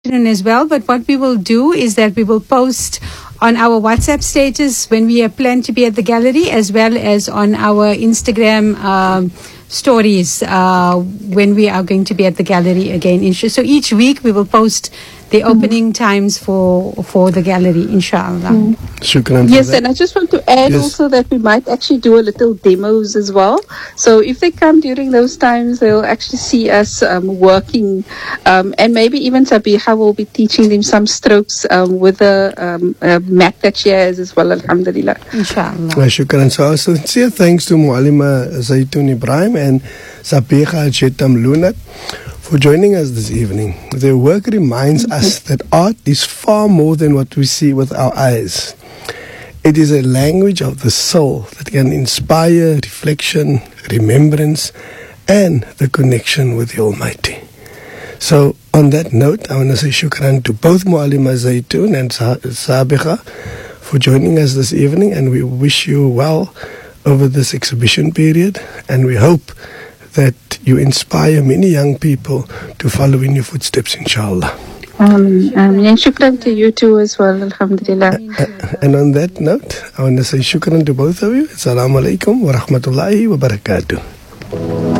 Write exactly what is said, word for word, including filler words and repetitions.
as well. But what we will do is that we will post on our WhatsApp status when we have planned to be at the gallery, as well as on our Instagram um, stories uh, when we are going to be at the gallery again. So each week we will post the opening mm. times for for the gallery, inshallah. Mm. Shukran. Yes, and I just want to add yes. also that we might actually do a little demos as well. So if they come during those times, they'll actually see us um, working, um, and maybe even Sabiha will be teaching them some strokes um, with a, um, a mat that she has as well, alhamdulillah. Inshallah. Shukran. So sincere thanks to Muallima Zaitoon Ibrahim and Sabiha Chetam Lunat for joining us this evening. Their work reminds mm-hmm. us that art is far more than what we see with our eyes. It is a language of the soul that can inspire reflection, remembrance, and the connection with the Almighty. So, on that note, I want to say shukran to both Muallima Zaitoon and Sabiha for joining us this evening, and we wish you well over this exhibition period, and we hope that you inspire many young people to follow in your footsteps, inshallah. Um, um, and shukran to you too as well, alhamdulillah. Uh, and on that note, I want to say shukran to both of you. Assalamu alaikum wa rahmatullahi wa barakatuh.